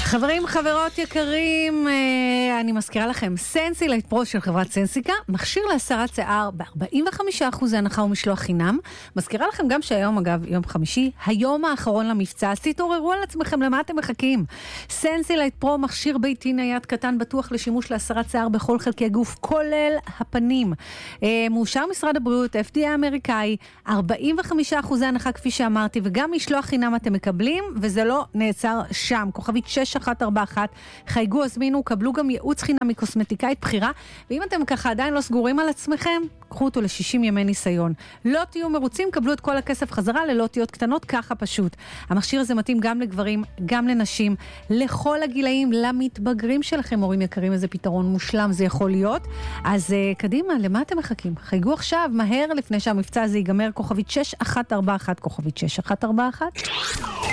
חברים, חברות יקרים, אני מזכירה לכם, סנסילייט פרו של חברת סנסיקה, מכשיר להסרת שיער ב-45% הנחה ומשלוח חינם. מזכירה לכם גם שהיום, אגב, יום חמישי, היום האחרון למבצע, אז תתעוררו על עצמכם, למה אתם מחכים? סנסילייט פרו, מכשיר ביתי נייד קטן בטוח לשימוש להסרת שיער בכל חלקי הגוף, כולל הפנים. מאושר משרד הבריאות, FDA האמריקאי, 45% הנחה כפי שאמרתי, וגם משלוח חינם אתם מקבלים, וזה לא נעצר שם. כוכבית 6141, חייגו, הזמינו, קבלו גם ייעוץ חינם מקוסמטיקאית בחירה, ואם אתם ככה עדיין לא סגורים על עצמכם, קחו אותו ל-60 ימי ניסיון. לא תהיו מרוצים, קבלו את כל הכסף חזרה ללא תהיות קטנות, ככה פשוט. המכשיר הזה מתאים גם לגברים, גם לנשים, לכל הגילאים, למתבגרים שלכם, הורים יקרים, איזה פתרון מושלם זה יכול להיות. אז קדימה, למה אתם מחכים? חייגו עכשיו, מהר, לפני שהמבצע הזה ייגמר, כוכבית 6141, כוכבית 6141.